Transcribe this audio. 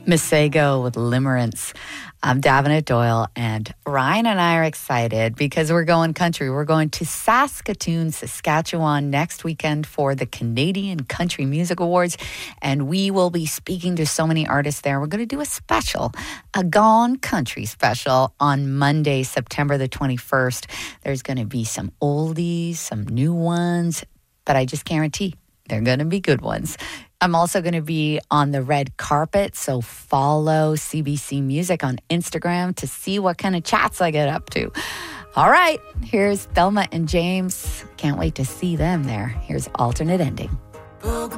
Masego with Limerence. I'm Davenant Doyle, and Ryan and I are excited because we're going country. We're going to Saskatoon, Saskatchewan next weekend for the Canadian Country Music Awards, and we will be speaking to so many artists there. We're going to do a Gone Country special on Monday, September the 21st. There's going to be some oldies, some new ones, but I just guarantee they're going to be good ones. I'm also going to be on the red carpet, so follow CBC Music on Instagram to see what kind of chats I get up to. All right, here's Thelma and James. Can't wait to see them there. Here's Alternate Ending.